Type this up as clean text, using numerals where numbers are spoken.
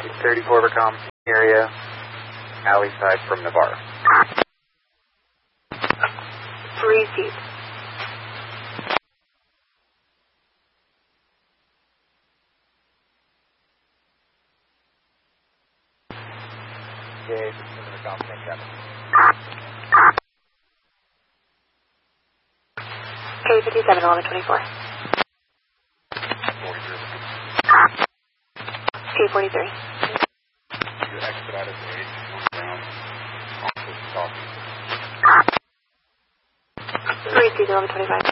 30 Corvercom area, alley side from Navarre. 3 seats. Okay, just moving the Falcon 7. K57, 1124. K43. You exit out of the 8, down, also talking. 3 seats, 1125.